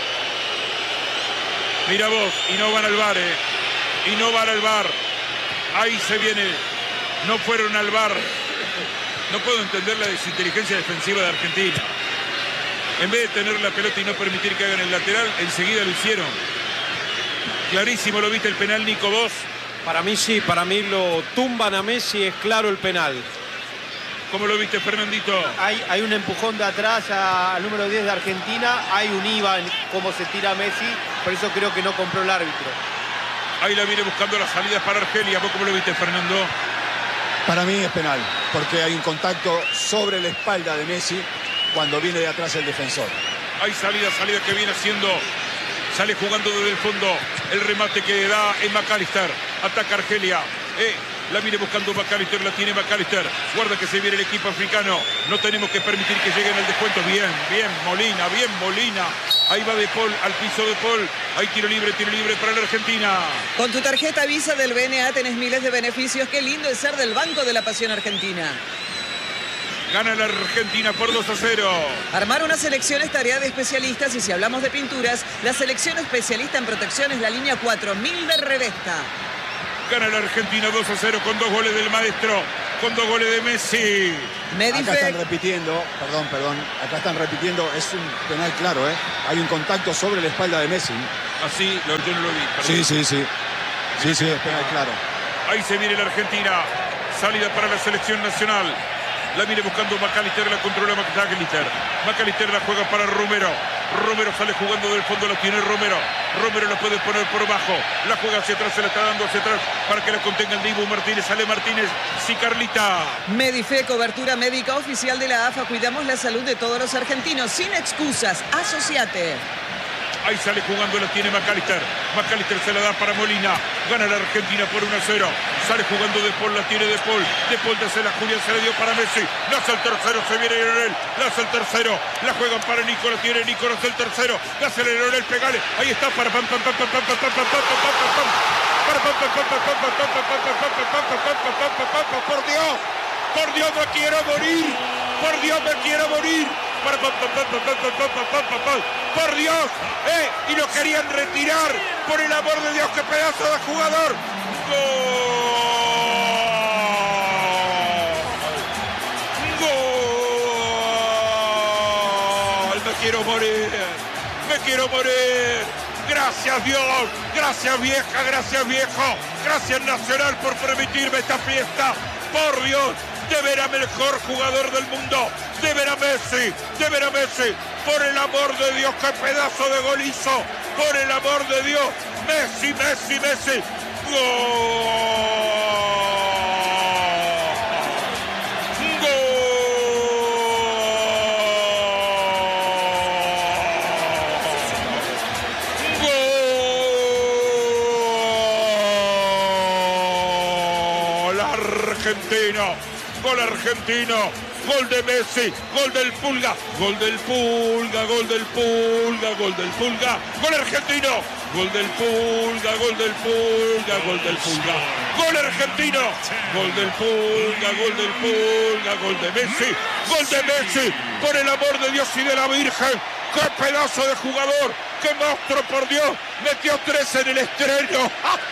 Mira vos, y no van al V A R, eh. Y no van al V A R. Ahí se viene. No fueron al V A R. No puedo entender la desinteligencia defensiva de Argentina. En vez de tener la pelota y no permitir que hagan el lateral, enseguida lo hicieron. Clarísimo, ¿lo viste el penal, Nico, vos? Para mí sí, para mí lo tumban a Messi, es claro el penal. ¿Cómo lo viste, Fernandito? Hay, hay un empujón de atrás a- al número diez de Argentina. Hay un I V A en cómo se tira Messi. Por eso creo que no compró el árbitro. Ahí la viene buscando las salidas para Argelia. ¿Vos cómo lo viste, Fernando? Para mí es penal, porque hay un contacto sobre la espalda de Messi cuando viene de atrás el defensor. Hay salida, salida que viene haciendo. Sale jugando desde el fondo. El remate que da es McAllister. Ataca Argelia. Eh, la viene buscando McAllister, la tiene McAllister. Guarda que se viene el equipo africano. No tenemos que permitir que lleguen al descuento. Bien, bien, Molina, bien, Molina. Ahí va De Paul, al piso De Paul. Hay tiro libre, tiro libre para la Argentina. Con tu tarjeta Visa del B N A tenés miles de beneficios. Qué lindo es ser del Banco de la Pasión Argentina. Gana la Argentina por dos a cero. Armar una selección es tarea de especialistas y si hablamos de pinturas, la selección especialista en protección es la línea cuatro mil de Revesta. Gana la Argentina dos a cero con dos goles del maestro, con dos goles de Messi. Acá están Medifec, repitiendo, perdón, perdón, acá están repitiendo, es un penal claro, ¿eh? Hay un contacto sobre la espalda de Messi. Así, lo, yo no lo vi. perdón. Sí, sí, sí. Sí, sí, es penal claro. Ahí se viene la Argentina. Salida para la selección nacional. La viene buscando McAllister, la controla McAllister. McAllister la juega para Romero. Romero sale jugando del fondo, la tiene Romero. Romero la puede poner por abajo. La juega hacia atrás, se la está dando hacia atrás para que la contenga el Dibu Martínez. Sale Martínez. Sí, Carlita. Medife, cobertura médica oficial de la A F A. Cuidamos la salud de todos los argentinos. Sin excusas, asociate. Ahí sale jugando, la tiene McAllister. McAllister se la da para Molina. Gana la Argentina por uno a cero. Sale jugando De Paul, la tiene De Paul. De Paul de la Julián, se la dio para Messi. Nace el tercero, se viene Lionel. Nace el tercero. La juegan para Nico, la tiene Nico, nace el tercero. Nace el Lionel, pegale. Ahí está para pam pam pam pam pam pam pam pam pam pam pam. Para pam pam pam pam pam pam pam pam pam pam pam pam pam. Por Dios. Por Dios, me quiero morir. Por Dios, me quiero morir. Para pam pam pam pam pam pam pam pam pam pam. Por Dios, eh, y lo querían retirar. Por el amor de Dios, qué pedazo de jugador. Gol. Gol. Me quiero morir. Me quiero morir. Gracias Dios, gracias vieja, gracias viejo, gracias Nacional por permitirme esta fiesta. Por Dios, de ver a mejor jugador del mundo, de ver a Messi, de ver a Messi. Por el amor de Dios, qué pedazo de gol hizo. Por el amor de Dios, Messi, Messi, Messi. ¡Gol! Argentino, gol argentino, gol de Messi, gol del Pulga, gol del Pulga, gol del Pulga, gol del Pulga, gol argentino, gol del Pulga, gol del Pulga, gol del Pulga, gol argentino, gol del Pulga, gol del Pulga, gol de Messi, gol de Messi, por el amor de Dios y de la Virgen, qué pedazo de jugador, qué monstruo, por Dios, metió tres en el estreno.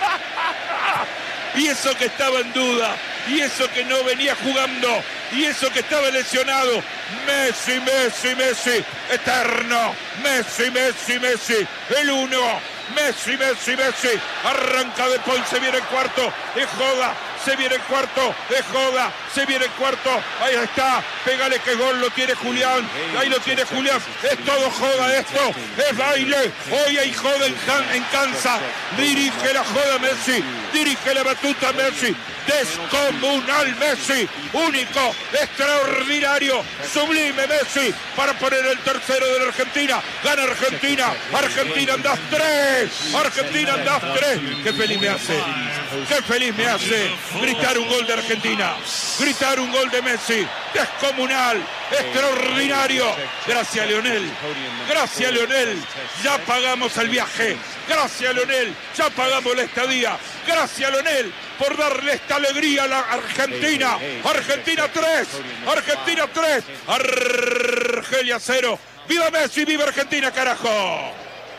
Y eso que estaba en duda, y eso que no venía jugando, y eso que estaba lesionado. Messi, Messi, Messi, eterno. Messi, Messi, Messi, el uno. Messi, Messi, Messi, arranca de Paul, se viene el cuarto, es joda, se viene el cuarto, es joda, se viene el cuarto, ahí está, pégale que gol, lo tiene Julián, ahí lo tiene Julián, es todo joda esto, es baile, hoy hay joda en, en Kansas, dirige la joda Messi, dirige la batuta Messi, descomunal Messi, único, extraordinario, sublime Messi, para poner el tercero de la Argentina, gana Argentina, Argentina andás tres, Argentina andás tres, qué feliz me hace, qué feliz me hace gritar un gol de Argentina, gritar un gol de Messi, descomunal, extraordinario, gracias Leonel, gracias Leonel, ya pagamos el viaje, gracias Leonel, ya pagamos la estadía, gracias Leonel, por darle esta alegría a la Argentina, Argentina tres, Argentina tres, Argelia cero, viva Messi, viva Argentina, carajo.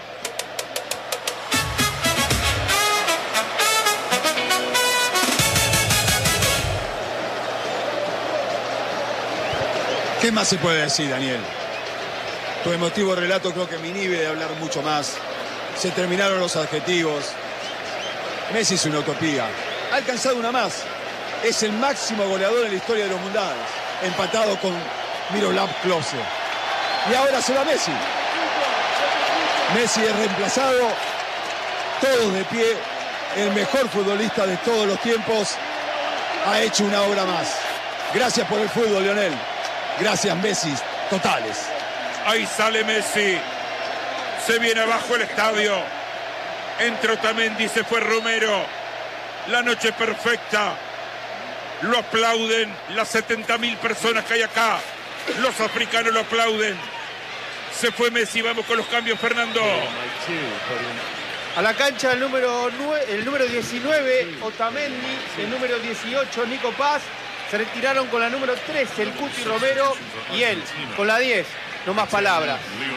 ¿Qué más se puede decir, Daniel? Tu emotivo relato creo que me inhibe de hablar mucho más. Se terminaron los adjetivos. Messi es una utopía. Ha alcanzado una más. Es el máximo goleador en la historia de los mundiales. Empatado con Miroslav Klose. Y ahora se va Messi. Messi es reemplazado. Todos de pie. El mejor futbolista de todos los tiempos ha hecho una obra más. Gracias por el fútbol, Lionel. Gracias, Messi, totales. Ahí sale Messi. Se viene abajo el estadio. Entró Otamendi, se fue Romero. La noche perfecta. Lo aplauden las setenta mil personas que hay acá. Los africanos lo aplauden. Se fue Messi, vamos con los cambios, Fernando. A la cancha el número, nueve, el número diecinueve, Otamendi. El número dieciocho, Nico Paz. Se retiraron con la número trece, el Cuti Romero, y él, con la diez. No más palabras.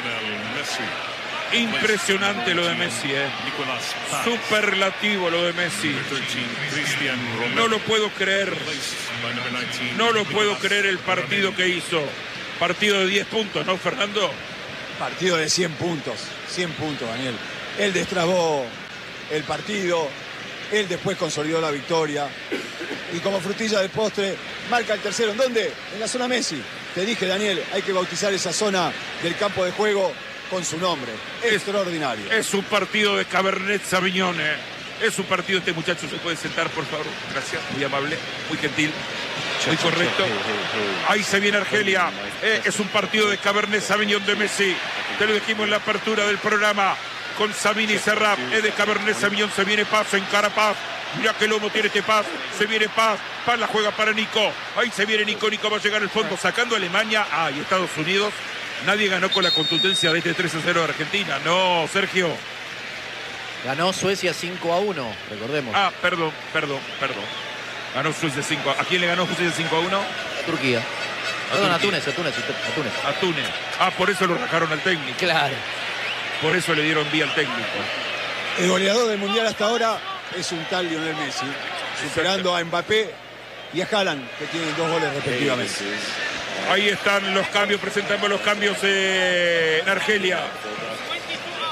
Impresionante lo de Messi, ¿eh? Superlativo lo de Messi. No lo puedo creer. No lo puedo creer el partido que hizo. Partido de diez puntos, ¿no, Fernando? Partido de cien puntos. cien puntos, Daniel. Él destrabó el partido. Él después consolidó la victoria. Y como frutilla del postre, marca el tercero. ¿En dónde? En la zona Messi. Te dije, Daniel, hay que bautizar esa zona del campo de juego con su nombre. Es, extraordinario. Es un partido de Cabernet Sauvignon, ¿eh? Es un partido. Este muchacho se puede sentar, por favor. Gracias, muy amable, muy gentil, muy correcto. Ahí se viene Argelia. Eh, es un partido de Cabernet Sauvignon de Messi. Te lo dijimos en la apertura del programa. Con Sabini y Serrap, es de Cabernet Sauvignon, se viene Paz, encara Paz, mira qué lomo tiene este Paz, se viene Paz, Paz la juega para Nico, ahí se viene Nico, Nico va a llegar al fondo, sacando a Alemania, ah, y Estados Unidos, nadie ganó con la contundencia de este tres a cero de Argentina, no, Sergio. Ganó Suecia cinco a uno, recordemos. Ah, perdón, perdón, perdón, ganó Suecia cinco a uno, ¿a quién le ganó Suecia cinco a uno? Turquía. A Perdón, a Turquía. Túnez, a Túnez, a Túnez. A Túnez, ah, por eso lo rajaron al técnico. Claro. Por eso le dieron vía al técnico. El goleador del Mundial hasta ahora es un tal Lionel Messi, superando a Mbappé y a Haaland, que tienen dos goles respectivamente. Ahí están los cambios, presentamos los cambios eh, en Argelia.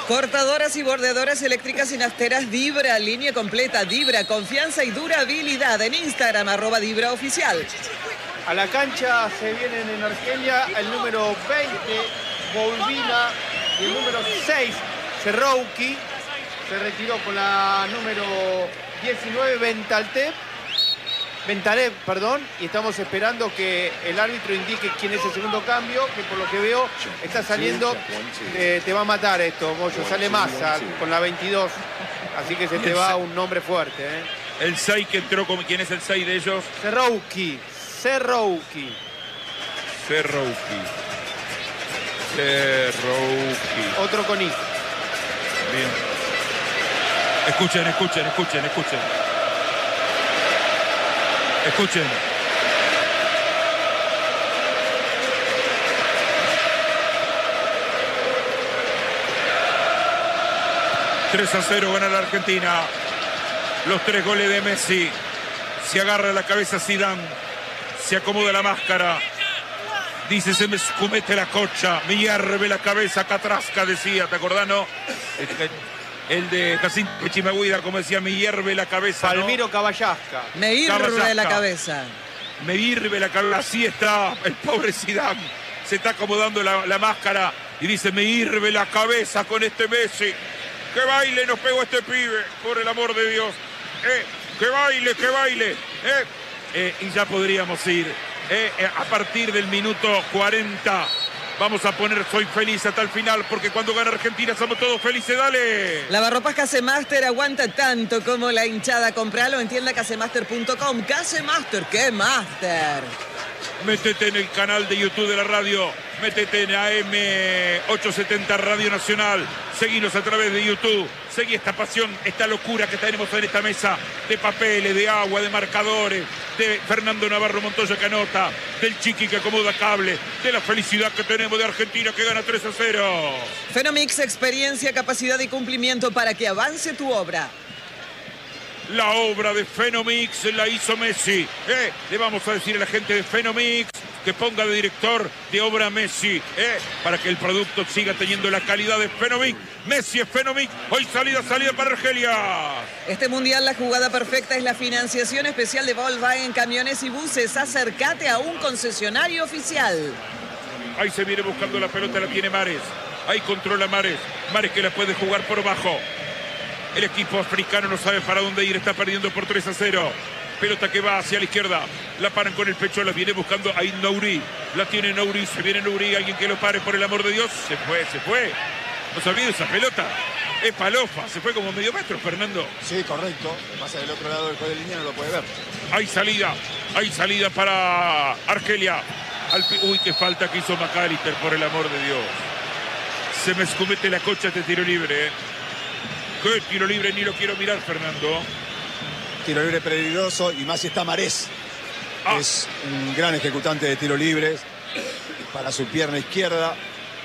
Cortadoras y bordeadoras eléctricas y nafteras Dibra, línea completa Dibra, confianza y durabilidad. En Instagram, arroba Dibra Oficial. A la cancha se vienen en Argelia el número veinte, Bolvina, y el número seis, Cerrouki. Se retiró con la número diecinueve, Ventaltep. Ventaleb, perdón, y estamos esperando que el árbitro indique quién es el segundo cambio, que por lo que veo está saliendo, eh, te va a matar esto, Moyo, sale Massa con la veintidós, así que se te va un nombre fuerte. ¿eh? El seis que entró, con ¿quién es el seis de ellos? Cerrouki, Cerrouki. Cerrouki. Cerrouki. Otro con I. Bien. Escuchen, escuchen, escuchen, escuchen. Escuchen. tres a cero gana la Argentina. Los tres goles de Messi. Se agarra la cabeza Zidane. Se acomoda la máscara. Dice, se me escumete la cocha. Me hierve la cabeza. Catrasca decía, ¿te acordás, no? El de Jacinto Chimagüida, como decía, me hierve la cabeza. Palmiro ¿no? Caballasca. Me hierve Caballasca. la cabeza. Me hierve la cabeza. Así está el pobre Zidane. Se está acomodando la, la máscara y dice, me hierve la cabeza con este Messi. ¡Qué baile nos pegó este pibe! Por el amor de Dios. Eh, ¡Qué baile, qué baile! Eh, eh, y ya podríamos ir. Eh, eh, a partir del minuto cuarenta. Vamos a poner Soy Feliz hasta el final, porque cuando gana Argentina somos todos felices. ¡Dale! Lavarropas Casemaster aguanta tanto como la hinchada. Compralo en tienda casemaster punto com. Casemaster, ¡qué master! Métete en el canal de YouTube de la radio. Métete en A M ochocientos setenta Radio Nacional. Seguinos a través de YouTube. Seguí esta pasión, esta locura que tenemos en esta mesa de papeles, de agua, de marcadores, de Fernando Navarro Montoya que anota, del Chiqui que acomoda cable, de la felicidad que tenemos de Argentina que gana tres a cero. Fenomix, experiencia, capacidad y cumplimiento para que avance tu obra. La obra de Fenomix la hizo Messi. Eh, le vamos a decir a la gente de Fenomix que ponga de director de obra Messi, eh, para que el producto siga teniendo la calidad de Fenomix. Messi es Fenomix. Hoy salida, salida para Argelia. Este mundial, la jugada perfecta es la financiación especial de Volkswagen Camiones y Buses. Acércate a un concesionario oficial. Ahí se viene buscando la pelota, la tiene Mares. Ahí controla Mares. Mares que la puede jugar por bajo. El equipo africano no sabe para dónde ir, está perdiendo por tres a cero. Pelota que va hacia la izquierda, la paran con el pecho, la viene buscando ahí Nouri. La tiene Nouri, se viene Nouri, alguien que lo pare por el amor de Dios. Se fue, se fue. No se olvide esa pelota. Es palofa, se fue como medio metro, Fernando. Sí, correcto. Lo que pasa del otro lado del juez de línea no lo puede ver. Hay salida, hay salida para Argelia. Al, uy, qué falta que hizo McAllister, por el amor de Dios. Se me escumete la cocha este tiro libre, ¿eh? ¿Qué tiro libre? Ni lo quiero mirar, Fernando. Tiro libre peligroso y más si está Marés. Ah. Es un gran ejecutante de tiro libres para su pierna izquierda.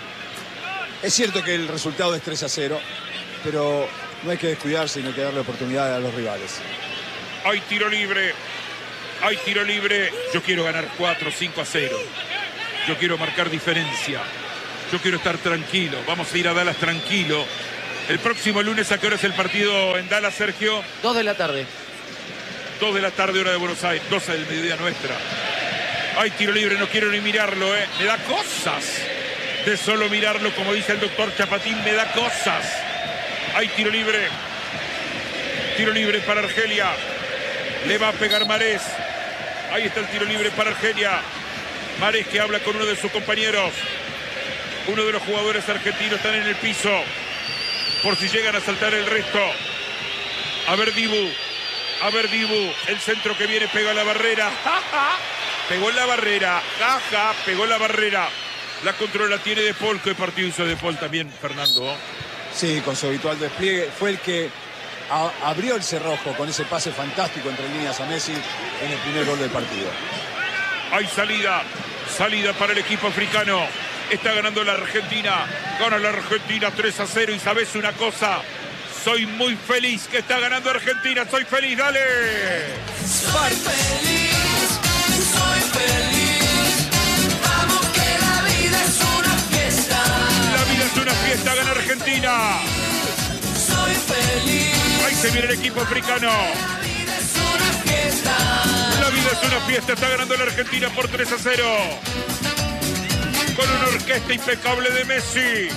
Es cierto que el resultado es tres a cero, pero no hay que descuidarse y no hay que darle oportunidad a los rivales. Hay tiro libre. Hay tiro libre. Yo quiero ganar cuatro, cinco a cero. Yo quiero marcar diferencia. Yo quiero estar tranquilo. Vamos a ir a Dallas tranquilo. El próximo lunes, ¿a qué hora es el partido en Dallas, Sergio? Dos de la tarde. Dos de la tarde, hora de Buenos Aires. doce del mediodía nuestra. Hay tiro libre, no quiero ni mirarlo, ¿eh? Me da cosas de solo mirarlo, como dice el doctor Chapatín, me da cosas. Hay tiro libre. Tiro libre para Argelia. Le va a pegar Marés. Ahí está el tiro libre para Argelia. Marés que habla con uno de sus compañeros. Uno de los jugadores argentinos están en el piso. Por si llegan a saltar el resto. A ver Dibu. A ver Dibu. El centro que viene pega la barrera. ¡Ja, ja! Pegó la barrera. ¡Ja, ja! Pegó la barrera. La controla tiene De Paul. ¿Qué partido hizo De Paul también, Fernando? Sí, con su habitual despliegue. Fue el que a, abrió el cerrojo con ese pase fantástico entre líneas a Messi en el primer gol del partido. Hay salida. Salida para el equipo africano. Está ganando la Argentina. Gana la Argentina tres a cero. Y sabes una cosa. Soy muy feliz que está ganando Argentina. Soy feliz, dale. Soy feliz, soy feliz. Vamos que la vida es una fiesta. La vida es una fiesta. fiesta, gana Argentina. Soy feliz. Ahí se viene el equipo africano. La vida es una fiesta. La vida es una fiesta, está ganando la Argentina por tres a cero. Con una orquesta impecable de Messi.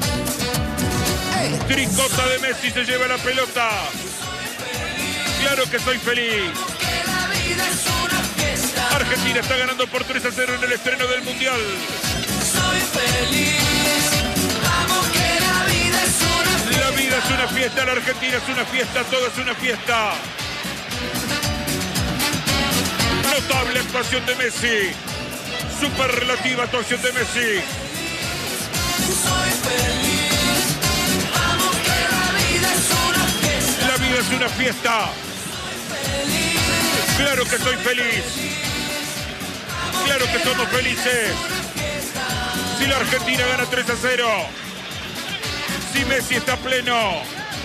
Tricota de Messi se lleva la pelota. Claro que soy feliz. La vida es una fiesta. Argentina está ganando por tres a cero en el estreno del Mundial. Soy feliz. Vamos que la vida es una fiesta. La vida es una fiesta, la Argentina es una fiesta, todo es una fiesta. Notable actuación de Messi. Superlativa actuación de Messi. Soy feliz. Vamos que la vida es una fiesta. La vida es una fiesta. Claro que soy feliz. Claro que somos felices. Si la Argentina gana tres a cero. Si Messi está pleno.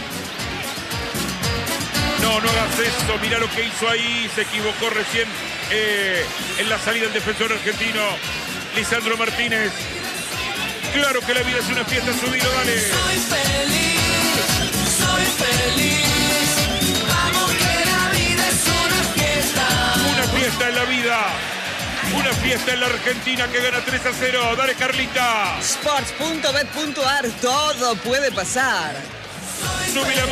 No, no hagas eso. Mirá lo que hizo ahí. Se equivocó recién eh, en la salida del defensor argentino, Lisandro Martínez. Claro que la vida es una fiesta, subido, dale. Soy feliz, soy feliz. Vamos que la vida es una fiesta. Una fiesta en la vida. Una fiesta en la Argentina que gana tres a cero. Dale, Carlita. Sports punto bet punto ar, todo puede pasar. Sube la